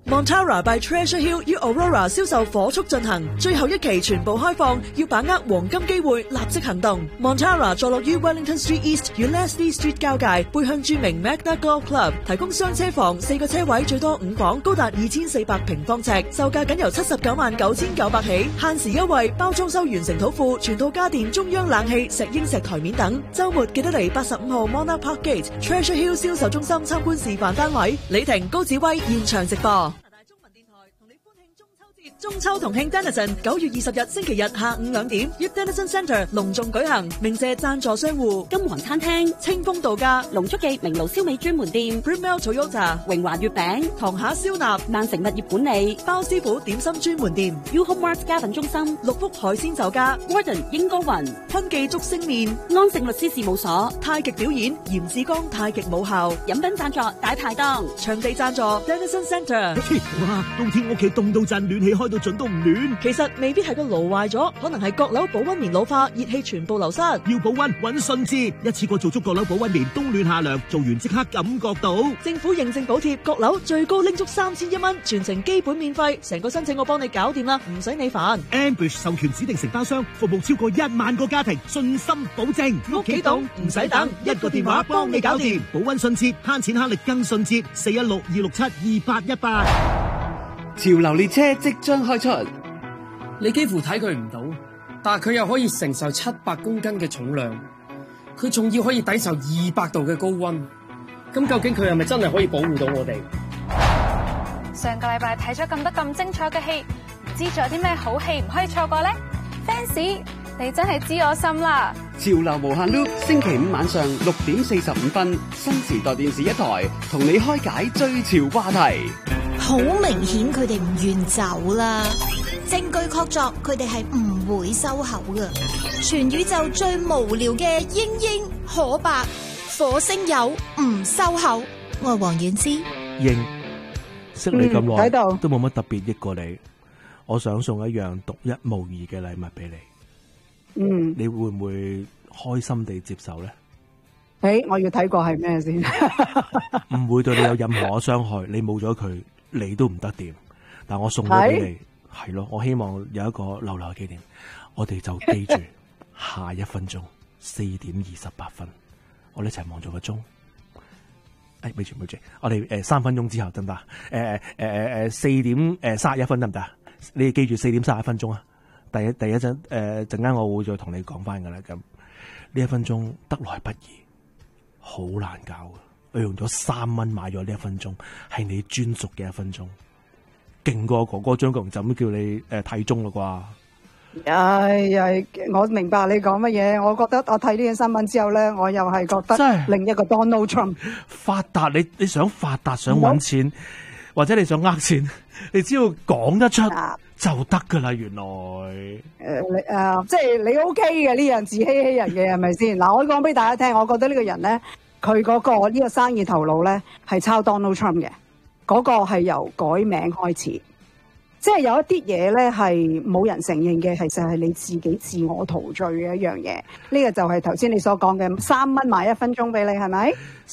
Montara by Treasure Hill 於 Aurora 銷售火速進行，最後一期全部開放，要把握黃金機會，立即行動。Montara 坐落於 Wellington Street East 與 Leslie Street 交界，背向著名 Magna Golf Club， 提供雙車房，4個車位，最多5房，高達2400平方尺，售價僅由799900起，限時優惠，包裝修完成土庫，全套家電、中央冷氣、石英石台面等。週末記得嚟85號 Monarch Park Gate Treasure Hill 銷售中心參觀示範單位。李婷、高子威現場直播。中秋同慶 Denison 9月20日星期日下午2點，於 Denison Centre 隆重舉行。鳴謝贊助商戶：金皇餐廳、清風度假、龍足記明爐燒味專門店、Brimell Toyota、榮華月餅、堂下燒臘、萬城物業管理、包師傅點心專門店、U-Home Mart 家品中心、六福海鮮酒家、Warden 英歌雲、坤記竹升麵、安盛律師事務所、太極表演、嚴志剛太極母校、飲品贊助大排檔，場地贊助 Denison Centre。 哇！冬天屋企凍到震，暖氣開到盡都唔暖。 其實未必係個爐壞咗，可能係閣樓保溫棉老化，熱氣全部流失。 要保溫搵順治，一次過做足閣樓保溫棉，冬暖夏涼，做完即刻感覺到。 政府認證補貼，閣樓最高拎足3100蚊，全程基本免費，成個申請我幫你搞掂啦，唔使你煩。 Ambush 授權指定承包商，服務超過1萬個家庭，信心保證。 屋企凍唔使等，一個電話幫你搞掂。 保溫順捷，慳錢慳力更順捷。416-267-2818。 潮流列車即將開出， 你幾乎睇佢唔到，但係佢又可以承受700公斤嘅重量，佢仲要可以抵受200度嘅高溫。咁究竟佢係咪真係可以保護到我哋？ 上個禮拜睇咗咁多咁精彩嘅戲，唔知仲有啲咩好戲唔可以錯過呢？ Fans， 你真係知我心啦！ 潮流無限 loop， 星期五晚上6點45分，新時代電視一台，同你開解最潮話題。 好明顯佢哋唔願走啦，證據確鑿佢哋係唔會收口㗎。全宇宙最無聊嘅英英可白，火星友唔收口。我係黃婉之。 英，識你咁耐，都冇乜特別益過你。我想送一樣獨一無二嘅禮物俾你。你會唔會開心地接受咧？ 我要睇過係咩先？ 唔會對你有任何傷害，你冇咗佢，你都唔得掂。但我送咗俾你，係咯，我希望有一個留紀念。我哋就記住下1分鐘4點28分，我哋一齊望住個鐘。咪住，我哋3分鐘之後得唔得？4點31分得唔得？你記住4點31分鐘啊！第一陣陣間我會再同你講翻噶啦。咁呢1分鐘得來不易，好難搞嘅。我用咗3蚊買咗呢1分鐘，係你專屬嘅1分鐘，勁過哥哥張國榮就咁叫你睇鐘啦啩。我明白你講乜嘢。我覺得我睇呢個新聞之後咧，我又係覺得另一個 Donald Trump 發達。你想發達，想搵錢，或者你想呃錢，你只要講得出就得噶啦。原來即係你 OK 嘅呢樣自欺欺人嘅係咪先？嗱，我講俾大家聽，我覺得呢個人咧，佢嗰個呢個生意頭腦咧係抄 Donald Trump 嘅，嗰個係由改名開始。即係有一啲嘢咧係冇人承認嘅，其實係你自己自我陶醉嘅一樣嘢。呢個就係頭先你所講嘅3蚊買1分鐘俾你，係咪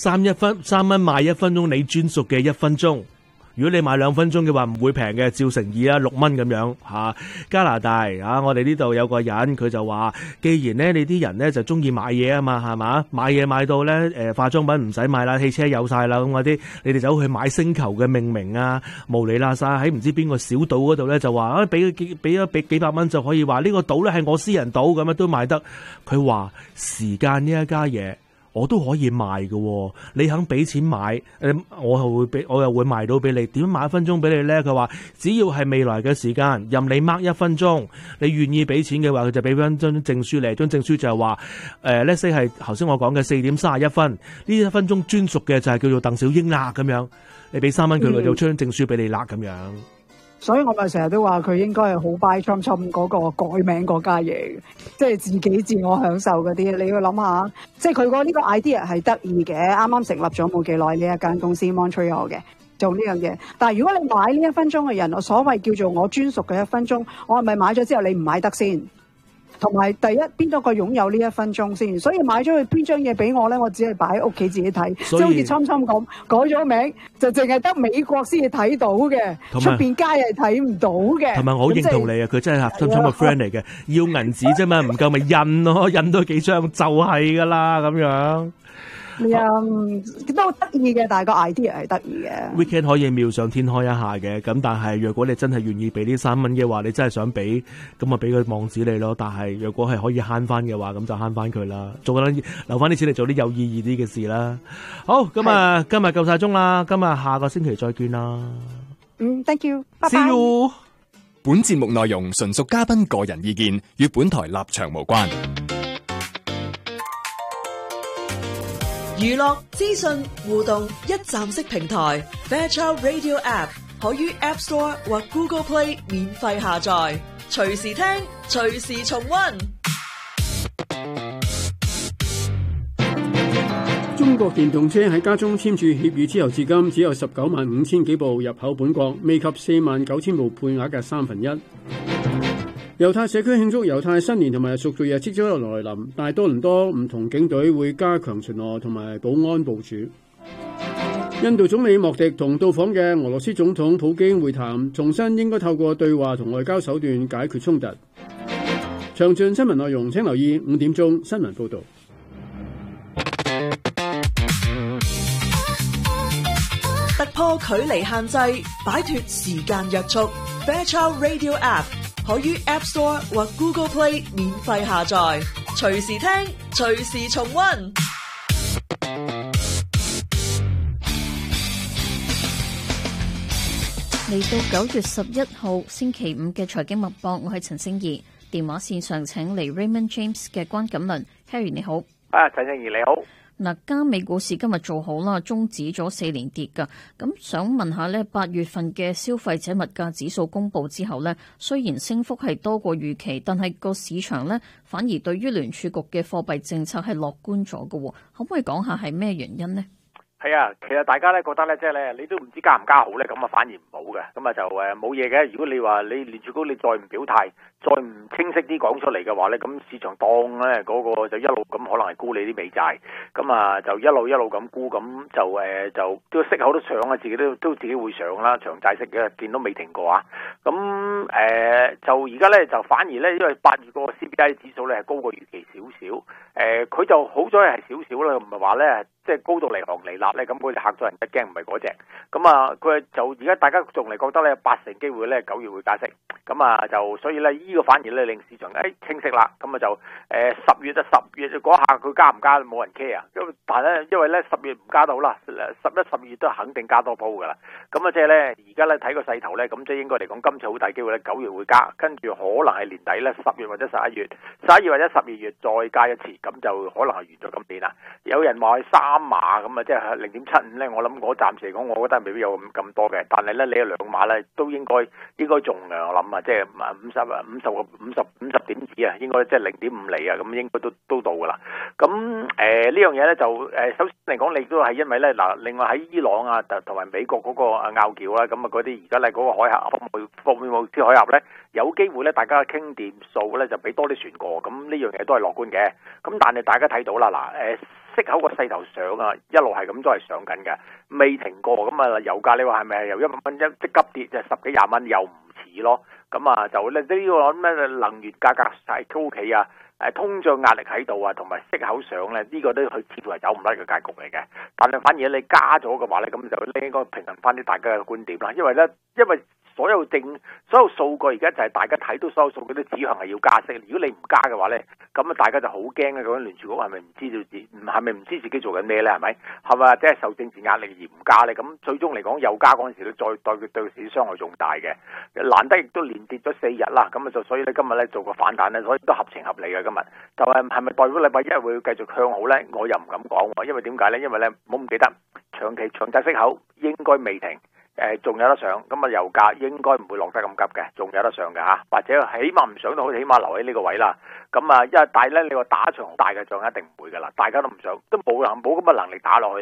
？3蚊買1分鐘，你專屬嘅1分鐘。如果你買2分鐘嘅話，唔會平嘅，照誠意啦，6蚊咁樣吓。加拿大我哋呢度有個人，佢就話，既然咧你啲人咧就中意買嘢啊嘛，係嘛？買嘢買到咧化妝品唔使買啦，汽車有晒啦，咁嗰啲你哋走去買星球嘅命名啊，無厘啦晒喺唔知邊個小島嗰度咧就話俾幾百蚊就可以話呢個島咧係我私人島，咁樣都買得。佢話時間呢一家嘢，我都可以賣嘅，你肯俾錢買，我又會賣到俾你。點買1分鐘俾你咧？佢話只要係未來嘅時間，任你 mark 1分鐘，你願意俾錢嘅話，佢就俾翻張證書嚟。張證書就係話let's say 係頭先我講嘅4點31分，呢1分鐘專屬嘅就係叫做鄧小英啦咁樣。你俾3蚊佢，就出張證書俾你啦咁樣。 所以我咪成日都話佢應該係好 buy Trump 嗰個改名嗰家嘢，即係自己自我享受嗰啲。你要諗下，即係佢個呢個 idea 係得意嘅，啱啱成立咗冇幾耐呢一間公司 Montreal 嘅做呢樣嘢。但係如果你買呢1分鐘嘅人，我所謂叫做我專屬嘅1分鐘，我係咪買咗之後你唔買得先？ 同埋第一邊多個擁有呢1分鐘先，所以買咗佢邊張嘢俾我咧，我只係擺喺屋企自己睇，即係好似侵侵咁改咗名，就淨係得美國先至睇到嘅，出邊街係睇唔到嘅。 同埋我好認同你啊，佢真係侵侵個 friend 嚟嘅，要銀紙啫嘛，唔夠咪印咯，印多幾張就係噶啦咁樣。都得意嘅，但係個 idea 係得意嘅。 Weekend 可以妙想天開一下嘅，咁但係若果你真係願意俾呢3蚊嘅話，你真係想俾，咁啊俾個網址你咯。但係若果係可以慳翻嘅話，咁就慳翻佢啦，留翻啲錢嚟做啲有意義啲嘅事啦。好，咁啊，今日夠晒鐘啦，今日下個星期再見啦。 Thank you， 拜拜。 See you。 本節目內容純屬嘉賓個人意見，與本台立場無關。 娛樂資訊互動一站式平台 Fairchild Radio App 可於 App Store 或 Google Play 免費下載，隨時聽，隨時重溫。 中國電動車喺加中簽署協議之後，至今只有195000幾部入口本國，未及49000部配額嘅1/3。猶太社區慶祝猶太新年同埋贖罪日即將來臨，但係多倫多唔同警隊會加強巡邏同埋保安部署。印度總理莫迪同到訪嘅俄羅斯總統普京會談，重申應該透過對話同外交手段解決衝突。詳盡新聞內容請留意5點鐘新聞報導。 突破距離限制，擺脫時間約束。Fairchild Radio App 可於 App Store 或 Google Play 免費下載，隨時聽，隨時重溫。 嚟到9月11號星期五嘅財經脈搏，我係陳星怡。電話線上請嚟 Raymond James 嘅關錦麟 Harry， 你好。 陳星怡你好。 嗱，加美股市今日做好啦，終止咗4連跌㗎。咁想問下呢8月份嘅消費者物價指數公佈之後呢，雖然升幅係多過預期，但係個市場呢反而對於聯儲局嘅貨幣政策係樂觀咗㗎。可唔可以講下係咩原因呢？ 係啊，其實大家咧覺得咧，即係咧，你都唔知加唔加好咧，咁啊反而唔好嘅，咁啊就冇嘢嘅。如果你話你聯儲局你再唔表態，再唔清晰啲講出嚟嘅話咧，咁市場當咧嗰個就一路咁可能係沽你啲美債，咁啊就一路咁沽，咁就都息口都上啊，自己都自己會上啦，長債息嘅見到未停過啊，咁就而家咧就反而咧，因為8月個 CPI 指數咧係高過預期少少，佢就好咗係少少啦，唔係話咧即係高到離行離立咧，咁佢就嚇咗人一驚，唔係嗰隻。咁啊，佢就而家大家仲嚟覺得咧8成機會咧9月會加息，咁啊就所以咧呢個反而咧令市場清晰啦，咁啊就10月嗰下佢加唔加冇人 care，但係咧因為咧10月唔加到啦，11、12月都肯定加多鋪噶啦，咁啊即係咧而家咧睇個勢頭咧，咁即係應該嚟講今次好大機會咧9月會加，跟住可能係年底咧10月或者11月或者12月再加一次，咁就可能係完咗今年啦。有人話係3碼咁啊，即係0.75咧，我諗我暫時嚟講，我覺得未必有咁多嘅，但係咧你有2碼咧都應該中嘅，我諗啊，即係50點子啊，應該即係0.5厘啊，咁應該都到噶啦。咁呢樣嘢咧就首先嚟講，你都係因為咧嗱，另外喺伊朗啊同埋美國嗰個拗撬啦，咁啊嗰啲而家咧嗰個海峽貨幣貿易海峽咧有機會咧大家傾掂數咧就俾多啲船過，咁呢樣嘢都係樂觀嘅。咁但係大家睇到啦嗱息口個勢頭上啊，一路係咁都係上緊嘅，未停過。咁啊，油價你話係咪係由100蚊即急跌就10幾20蚊又唔似咯？咁啊，就咧呢個咩能源價格係高企啊，通脹壓力喺度啊，同埋息口上咧，呢個都佢似乎係走唔甩嘅格局嚟嘅。但係反而你加咗嘅話咧，咁就應該平衡翻啲大家嘅觀點啦。因為所有數據而家就係大家睇到所有數據都指向係要加息。如果你唔加嘅話咧，咁啊大家就好驚嘅。究竟聯儲局係咪唔知自己做緊咩咧？係咪？係咪即係受政治壓力而唔加咧？咁最終嚟講又加嗰陣時咧，再對市傷害仲大嘅。難得亦都連跌咗4日啦，咁啊就所以咧今日咧做個反彈咧，所以都合情合理嘅。今日就係咪代表禮拜一會繼續向好咧？我又唔敢講喎，因為點解咧？因為咧唔好唔記得長債息口應該未停。仲有得上，咁啊油價應該唔會落得咁急嘅，仲有得上嘅嚇，或者起碼唔上到，起碼留喺呢個位啦。咁啊，因為但係咧，你話打場大嘅仗一定唔會噶啦，大家都唔想，都冇咁嘅能力打落去啦。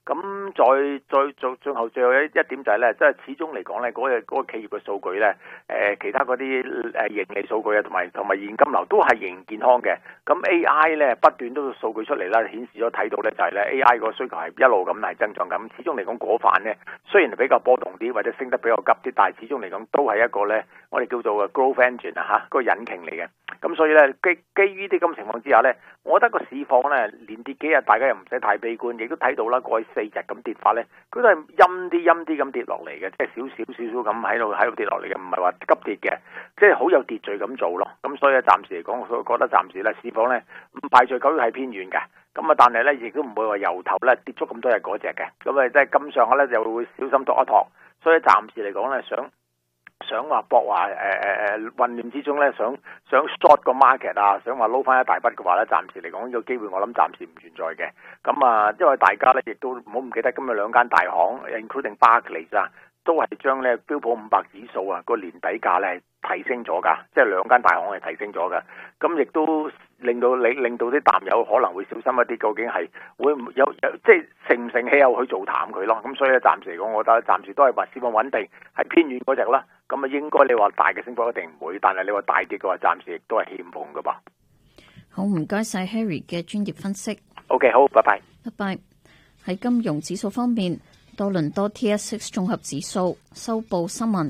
咁最後一點就係咧，即係始終嚟講咧，嗰個企業嘅數據咧，其他嗰啲盈利數據啊，同埋現金流都係仍然健康嘅。咁 AI 咧不斷都數據出嚟啦，顯示咗睇到咧就係咧 AI 個需求係一路咁係增長緊。始終嚟講嗰範咧，雖然係比較波動啲或者升得比較急啲，但係始終嚟講都係一個咧我哋叫做 growth engine 啊，個引擎嚟嘅。咁所以咧基於啲咁情況之下咧，我覺得個市況咧連跌幾日，大家又唔使太悲觀，亦都睇到啦，過去4日咁跌法咧，佢都係陰啲咁跌落嚟嘅，即係少少咁喺度跌落嚟嘅，唔係話急跌嘅，即係好有秩序咁做咯。咁所以暫時嚟講，我覺得暫時咧市況咧唔排除9月係偏軟嘅，咁啊但係咧亦都唔會話由頭咧跌足咁多日嗰隻嘅，咁啊即係咁上下咧就會小心托一托。所以暫時嚟講咧想話博話混亂之中咧，想 short 個 market 啊，想話撈翻一大筆嘅話咧，暫時嚟講呢個機會我諗暫時唔存在嘅。咁啊，因為大家咧亦都唔好唔記得今日兩間大行 including Barclays 啊，都係將咧標普500指數啊個年底價咧提升咗㗎，即係兩間大行係提升咗㗎。咁亦都令到啲淡友可能會小心一啲，究竟係會有即係成唔成氣候去做淡佢咯。咁所以咧暫時嚟講，我覺得暫時都係話市況穩定，係偏軟嗰隻啦。咁啊應該你話大嘅升幅一定唔會，但係你話大跌嘅話，暫時亦都係欠奉㗎噃。 好，唔該晒 Harry 嘅專業分析。 OK， 好，拜拜。 拜拜。喺金融指數方面，多倫多 TSX 綜合指數收報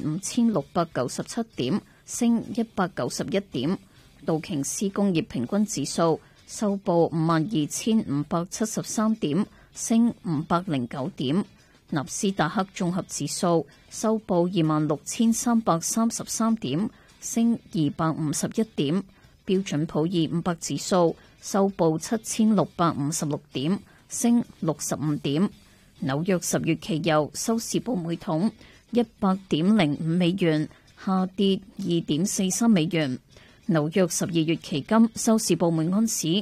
35,697點，升191點。道瓊斯工業平均指數收報52,573點，升509點。納斯達克綜合指數收報26,333點，升251點。標準普爾500指數收報7,656點，升65點。紐約10月期油收市報每桶100.05美元，下跌2.43美元。紐約12月期金收市報每盎司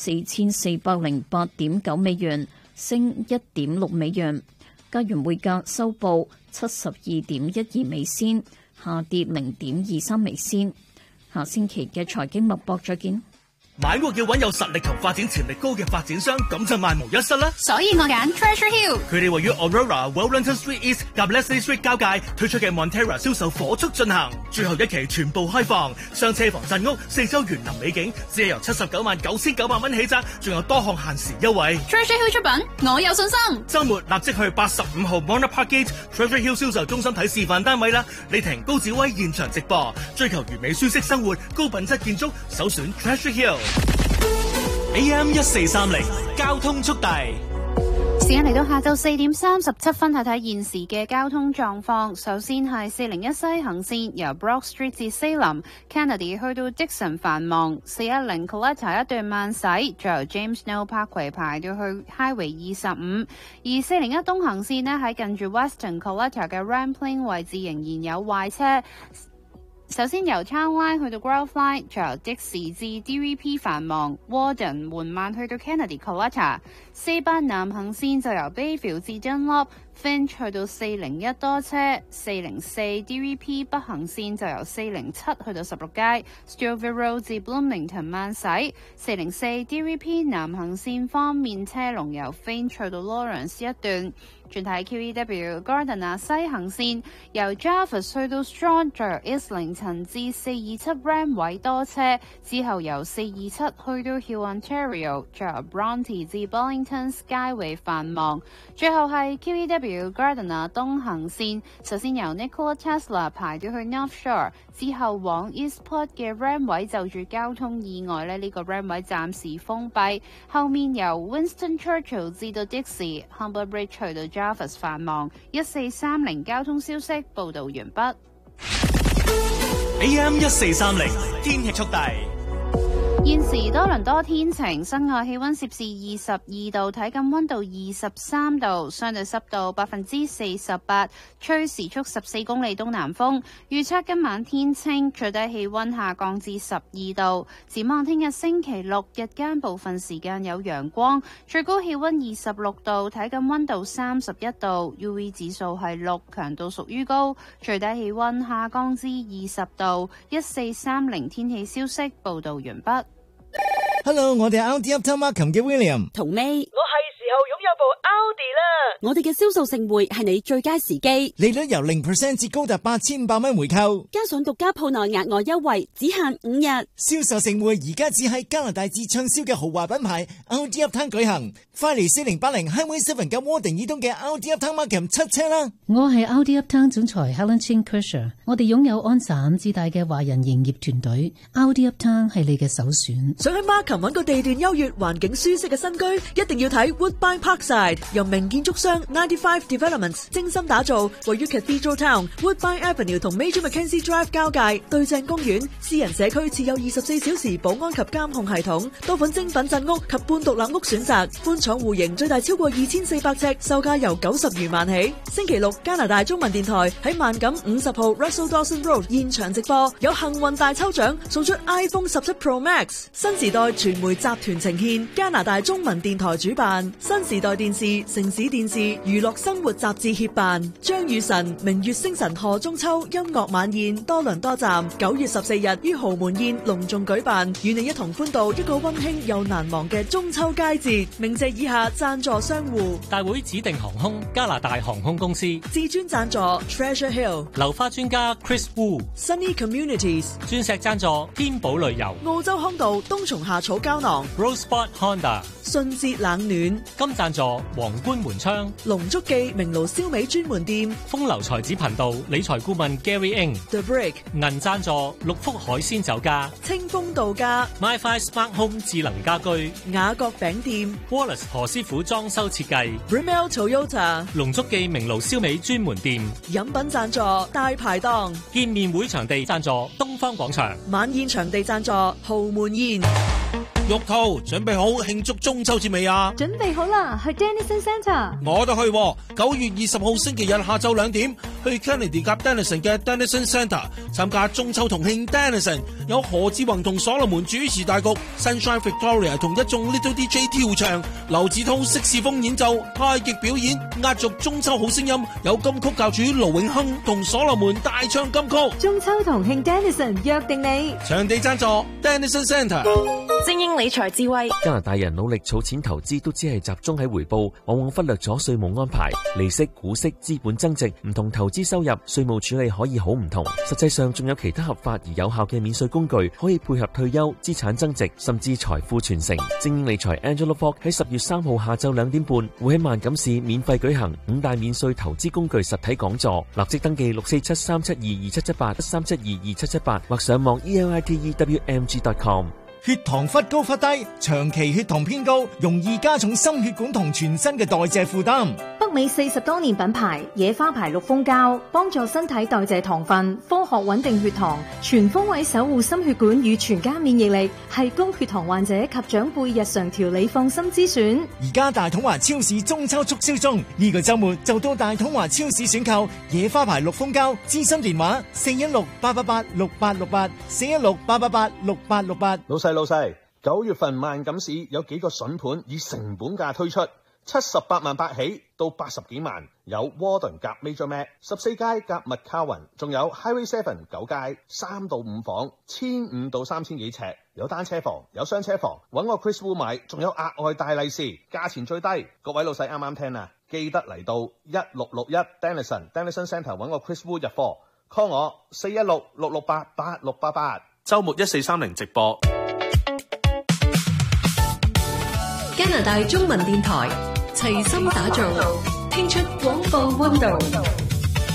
4,408.9美元，升1.6美元。加元匯價收報72.12美仙，下跌0.23美仙。下星期嘅財經脈搏再見。 買屋要揾有實力同發展潛力高嘅發展商，咁就萬無一失啦。 所以我揀 Treasure Hill。 佢哋位於 Aurora、Wellington Street East 及 Leslie Street 交界推出嘅 Montera 銷售火速進行，最後一期全部開放，雙車房鎮屋，4周園林美景，只係由799900蚊起則，仲有多項限時優惠。 Treasure Hill 出品，我有信心。 週末立即去85號 Warner Park Gate Treasure Hill 銷售中心睇示範單位啦。李婷、高子威現場直播，追求完美舒適生活，高品質建築，首選 Treasure Hill。AM 1430交通速遞。 時間嚟到下晝4點37分，睇睇現時嘅交通狀況。首先係401西行線由 Brock Street 至 Salem、Kennedy 去到 Dixon 繁忙，410 Coletta 一段慢駛，再由 James Snow Parkway 排到去 Highway 25。而401東行線呢，喺近住 Weston Coletta 嘅 Rampling 位置仍然有壞車。首先由 Town Line 去到 Grove Line， 再由的士至 DVP 繁忙 ，Warden 緩慢去到 Kennedy Coletta。480南行線就由 Bayview 至 Dunlop。Finch 去到401多車，404 DVP 北行線就由407去到16街 ，Stillville Road 至 Bloomington 慢駛，404 DVP 南行線方面車龍由 Finch 去到 Lawrence 一段。轉睇 QEW Gardiner 西行線由 Jarvis 去到 Strong， 再由 Islington 至427 Ram 位多車，之後由427去到 Hill Ontario， 再由 Bronte 至 Burlington Skyway 繁忙。最後係 QEW Gardiner 東行線，首先由 Nikola Tesla 排到去 North Shore， 之後往 Eastport 嘅 Ram 位就住交通意外呢，呢個 Ram 位暫時封閉，後面由 Winston Churchill 至到 Dixie、Humber Bridge 去到Jarvis 繁忙。1430交通消息報道完畢。 AM 1430天氣速遞。 現時多倫多天晴，室外氣溫攝氏22度，體感溫度23度，相對濕度48%，吹時速14公里東南風。預測今晚天清，最低氣溫下降至12度。展望聽日星期六，日間部分時間有陽光，最高氣溫26度，體感溫度31度 ，UV 指數係6，強度屬於高。最低氣溫下降至20度。1430天氣消息報道完畢。 Hello， 我哋係 Audi Uptown Markham 嘅 William 同 May， 我係時候擁有部 Audi 啦。 我哋嘅銷售盛會係你最佳時機， 利率由0% 至高達8500蚊回購， 加上獨家鋪內額外優惠，只限5日。 銷售盛會而家只喺加拿大至暢銷嘅豪華品牌 Audi Uptown 舉行，快嚟4080 Highway 7嘅窩定以東嘅 Audi Uptown Markham 7車啦！ 我係 Audi Uptown 總裁 Helen Chin Kershaw， 我哋擁有安省至大嘅華人營業團隊 ，Audi Uptown 係你嘅首選。 想喺 Markham 揾個地段優越、環境舒適嘅新居，一定要睇 Woodbine Parkside， 由名建築商95 Developments 精心打造，位於 Cathedral Town、Woodbine Avenue 同 Major Mackenzie Drive 交界，對正公園，私人社區設有24小時保安及監控系統，多款精品鎮屋及半獨立屋選擇，寬敞戶型，最大超過2400尺，售價由90餘萬起。星期六加拿大中文電台喺萬錦50號 Russell Dawson Road 現場直播，有幸運大抽獎送出 iPhone 17 Pro Max。新時代傳媒集團呈獻，加拿大中文電台主辦，新時代電視、城市電視、娛樂生活雜誌協辦，張雨晨、明月星辰賀中秋音樂晚宴多倫多站9月14日於豪門宴隆重舉辦，與你一同歡度一個溫馨又難忘嘅中秋佳節。鳴謝以下贊助商戶： 大會指定航空加拿大航空公司， 至尊贊助 Treasure Hill， 流花專家 Chris Wu，Sunny Communities， 鑽石贊助天寶旅遊， 澳洲康道冬蟲夏草膠囊 Rosebud Honda， 順節冷暖， 金贊助皇冠門窗， 龍足記明爐燒味專門店， 風流才子頻道理財顧問 Gary Ng， The Brick， 銀贊助六福海鮮酒家， 清風度假 MyFi Smart Home 智能家居， 雅閣餅店 Wallace 何師傅裝修設計， Rimmel Toyota， 龍足記明爐燒味專門店， 飲品贊助大排檔， 見面會場地贊助東方廣場， 晚宴場地贊助豪門宴。 玉兔準備好慶祝中秋節未啊？ 準備好啦，去 Dennison Centre。 我都去，9月20號星期日下晝2點，去 Kennedy 夾 Dennison 嘅 Dennison Centre 參加中秋同慶 Dennison， 有何志宏同所羅門主持大局 ，Sunshine Victoria 同一眾 Little DJ 跳唱，劉志滔色士風演奏，太極表演，壓軸中秋好聲音，有金曲教主盧永亨同所羅門大唱金曲。 中秋同慶 Dennison 約定你， 場地贊助 Dennison Centre。 精英理財智慧， 加拿大人努力儲錢投資都只係集中喺回報，往往忽略咗稅務安排、利息、股息、資本增值，唔同投資收入，稅務處理可以好唔同。實際上仲有其他合法而有效嘅免稅工具，可以配合退休、資產增值，甚至財富傳承。精英理財 Angela Fogg 喺10月3號下晝2點半，會喺萬錦市免費舉行5大免稅投資工具實體講座，立即登記647-372-2778、137-2-2778或上網 elitewmg.com。 血糖忽高忽低，長期血糖偏高，容易加重心血管同全身嘅代謝負擔。 北美40多年品牌野花牌綠蜂膠，幫助身體代謝糖分，科學穩定血糖，全方位守護心血管與全家免疫力，係高血糖患者及長輩日常調理放心之選。 而家大統華超市中秋促銷中，呢個週末就到大統華超市選購野花牌綠蜂膠，諮詢電話416-888-6868 416-888-6868。 老細，9月份萬錦市有幾個筍盤以成本價推出，78萬8起到80幾萬，有 Warden 夾 Major Mac 14街夾 McCowan， 仲有 Highway 7 9街3到5房，1500到3000幾尺，有單車房，有雙車房，揾我 Chris Wu 買，仲有額外大利是，價錢最低。各位老細啱啱聽啊，記得嚟到1661 Dennison Centre 揾我 Chris Wu 入貨 ，call 我416-668-8688。 週末1430直播。 加拿大中文電台齊心打造，聽出廣播溫度。